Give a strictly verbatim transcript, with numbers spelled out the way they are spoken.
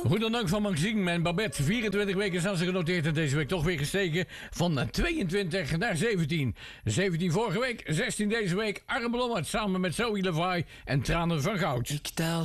Hoe dan ook van Maxime en Babette. vierentwintig weken staan ze genoteerd en deze week toch weer gestegen van tweeëntwintig naar zeventien. zeventien vorige week, zestien deze week. Arme Lommert samen met Zoe Levi en Tranen van Goud. Ik tel